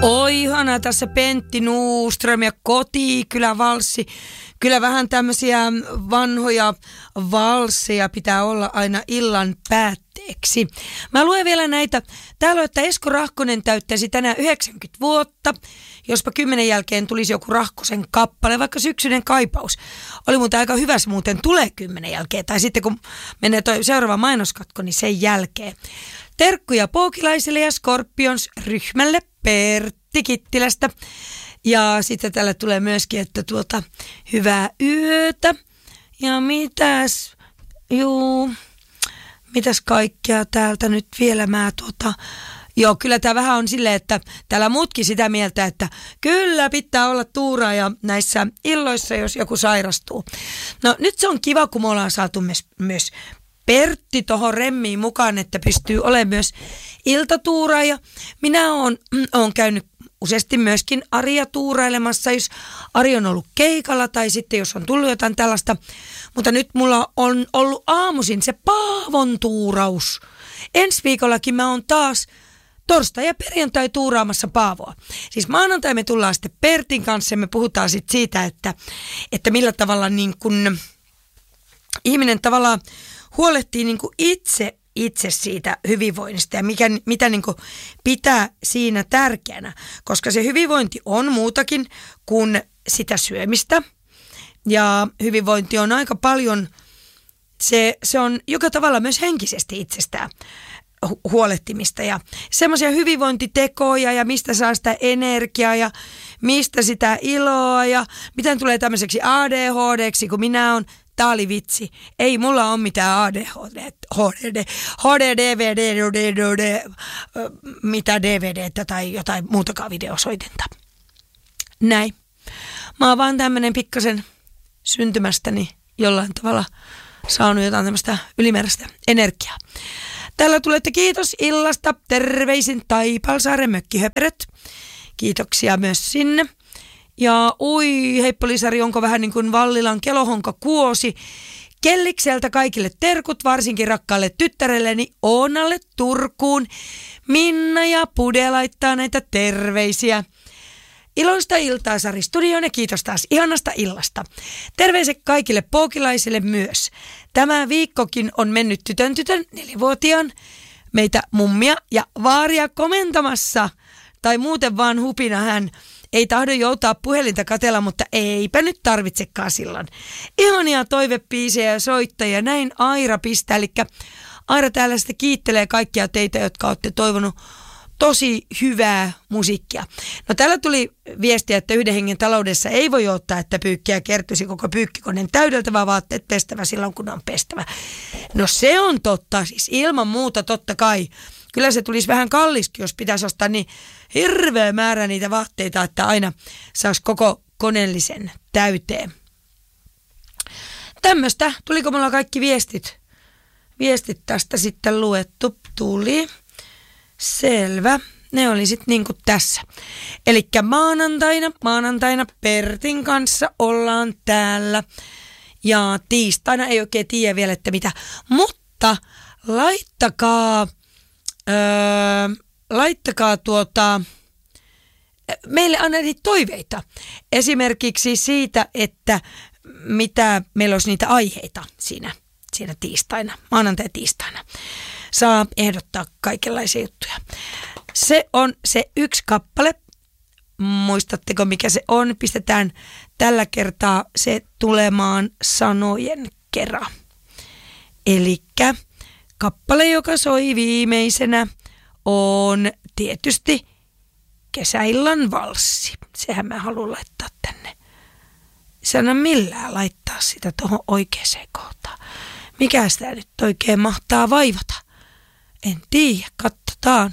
Oi ihana tässä Pentti Nuuström ja Kotikylä-valssi. Kyllä vähän tämmöisiä vanhoja valsseja pitää olla aina illan päätteeksi. Mä luen vielä näitä. Täällä on, että Esko Rahkonen täyttäisi tänään 90 vuotta. Jospa 10 jälkeen tulisi joku Rahkosen kappale, vaikka Syksyinen kaipaus. Oli muuten aika hyvä, se muuten tulee 10 jälkeen. Tai sitten kun menee toi seuraava mainoskatko, niin sen jälkeen. Terkkuja Poukilaisille ja Scorpions-ryhmälle Pertti Kittilästä. Ja sitten täällä tulee myöskin, että hyvää yötä. Ja mitäs kaikkea täältä nyt vielä Joo, kyllä tämä vähän on silleen, että täällä muutkin sitä mieltä, että kyllä pitää olla tuuraaja näissä illoissa, jos joku sairastuu. No nyt se on kiva, kun me ollaan saatu myös Pertti tuohon remmiin mukaan, että pystyy olemaan myös iltatuuraaja. Minä olen käynyt useasti myöskin Aria tuurailemassa, jos Ari on ollut keikalla tai sitten jos on tullut jotain tällaista. Mutta nyt mulla on ollut aamuisin se Paavon tuuraus. Ensi viikollakin mä oon taas torstai ja perjantai tuuraamassa Paavoa. Siis maanantai me tullaan sitten Pertin kanssa ja me puhutaan sitten siitä, että millä tavalla niin kun ihminen tavallaan huolehtii niin kun itse siitä hyvinvoinnista ja mitä niin kuin pitää siinä tärkeänä, koska se hyvinvointi on muutakin kuin sitä syömistä ja hyvinvointi on aika paljon, se on joka tavalla myös henkisesti itsestään huolehtimista ja semmoisia hyvinvointitekoja ja mistä saa sitä energiaa ja mistä sitä iloa ja miten tulee tämmöiseksi ADHDksi, kun minä on. Tää oli vitsi. Ei mulla ole mitään ADHD, mitä DVDtä tai jotain muutakaan videosoitinta. Näin. Mä oon vaan tämmönen pikkasen syntymästäni jollain tavalla saanut jotain tämmöistä ylimääräistä energiaa. Täällä tulette kiitos illasta. Terveisin Taipalsaaren mökkihöperöt. Kiitoksia myös sinne. Ja heippo Lisari, onko vähän niin kuin Vallilan kelohonka kuosi. Kellikseltä kaikille terkut, varsinkin rakkaalle tyttärelleni Oonalle Turkuun. Minna ja Pude laittaa näitä terveisiä. Iloista iltaa Sari Studioon ja kiitos taas ihanasta illasta. Terveiset kaikille poukilaisille myös. Tämä viikkokin on mennyt tytön 4-vuotiaan meitä mummia ja vaaria komentamassa. Tai muuten vaan hupina hän. Ei tahdo joutaa puhelinta katella, mutta eipä nyt tarvitsekaan silloin. Ihania toivepiisejä ja soittajia, näin Aira pistää. Eli Aira täällä sitten kiittelee kaikkia teitä, jotka olette toivonut tosi hyvää musiikkia. No täällä tuli viestiä, että yhden hengen taloudessa ei voi ottaa, että pyykkiä kertyisi koko pyykkikoneen täydeltävä, vaatteet pestävä silloin, kun on pestävä. No se on totta, siis ilman muuta totta kai. Kyllä se tulisi vähän kalliskin, jos pitäisi ostaa niin hirveä määrä niitä vaatteita, että aina saisi koko koneellisen täyteen. Tämmöistä. Tuliko mulla kaikki viestit? Viestit tästä sitten luettu. Tuli. Selvä. Ne oli sitten niin kuin tässä. Elikkä maanantaina Pertin kanssa ollaan täällä. Ja tiistaina ei oikein tiedä vielä, että mitä. Mutta laittakaa meille anna niitä toiveita. Esimerkiksi siitä, että mitä meillä olisi niitä aiheita siinä tiistaina, maanantai-tiistaina. Saa ehdottaa kaikenlaisia juttuja. Se on se yksi kappale. Muistatteko mikä se on? Pistetään tällä kertaa se tulemaan sanojen kera. Elikkä kappale, joka soi viimeisenä, on tietysti Kesäillan valssi. Sehän mä haluan laittaa tänne. Sano millään laittaa sitä tuohon oikeaan kohtaan. Mikä sitä nyt oikein mahtaa vaivata? En tiedä, katsotaan.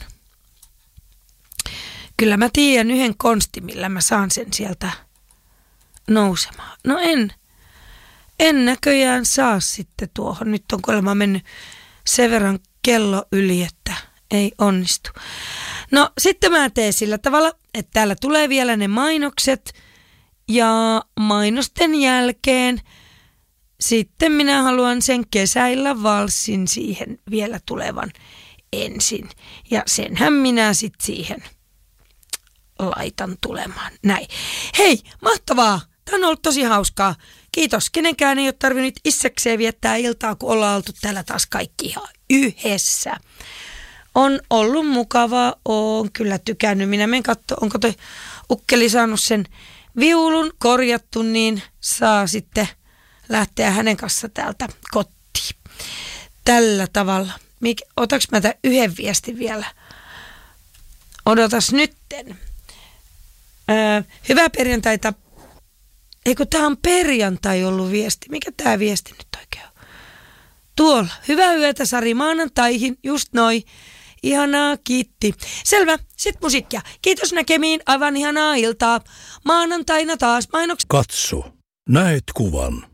Kyllä mä tiedän yhden konstin, millä mä saan sen sieltä nousemaan. No en näköjään saa sitten tuohon. Nyt on kuulemma mennyt sen verran kello yli, että ei onnistu. No sitten mä teen sillä tavalla, että täällä tulee vielä ne mainokset ja mainosten jälkeen sitten minä haluan sen Kesäillan valssin siihen vielä tulevan ensin. Ja senhän minä sitten siihen laitan tulemaan. Näin. Hei, mahtavaa. Tämä on ollut tosi hauskaa. Kiitos. Kenenkään ei ole tarvinnut itsekseen viettää iltaa, kun ollaan oltu täällä taas kaikki ihan yhdessä. On ollut mukavaa. Oon kyllä tykännyt. Minä menen katsoa, onko toi ukkeli saanut sen viulun korjattu, niin saa sitten lähteä hänen kanssa täältä kotiin. Tällä tavalla. Otaks mä tämän yhden viestin vielä? Odotas nytten. Hyvää perjantaita. Eikö tää on perjantai ollut viesti? Mikä tää viesti nyt oikein on? Tuolla. Hyvää yötä Sari maanantaihin. Just noi. Ihanaa, kiitti. Selvä. Sitten musiikkia. Kiitos näkemiin. Aivan ihanaa iltaa. Maanantaina taas mainoksia. Katso. Näet kuvan.